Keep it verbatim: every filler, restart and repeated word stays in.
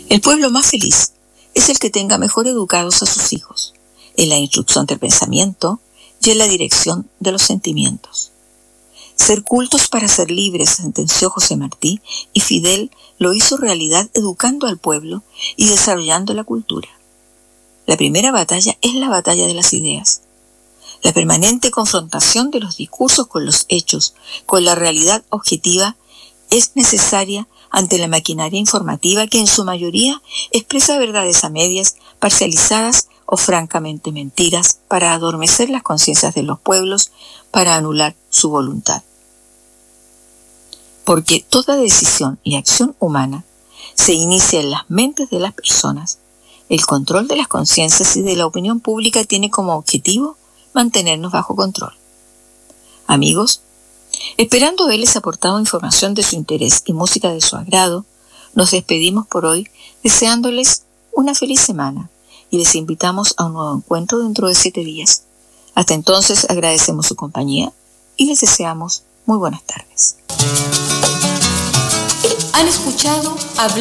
El pueblo más feliz es el que tenga mejor educados a sus hijos, en la instrucción del pensamiento y en la dirección de los sentimientos. Ser cultos para ser libres, sentenció José Martí, y Fidel lo hizo realidad educando al pueblo y desarrollando la cultura. La primera batalla es la batalla de las ideas. La permanente confrontación de los discursos con los hechos, con la realidad objetiva, es necesaria ante la maquinaria informativa que en su mayoría expresa verdades a medias, parcializadas o francamente mentiras para adormecer las conciencias de los pueblos, para anular su voluntad. Porque toda decisión y acción humana se inicia en las mentes de las personas, el control de las conciencias y de la opinión pública tiene como objetivo mantenernos bajo control. Amigos, esperando haberles aportado información de su interés y música de su agrado, nos despedimos por hoy deseándoles una feliz semana y les invitamos a un nuevo encuentro dentro de siete días. Hasta entonces agradecemos su compañía y les deseamos muy buenas tardes. Han escuchado hablar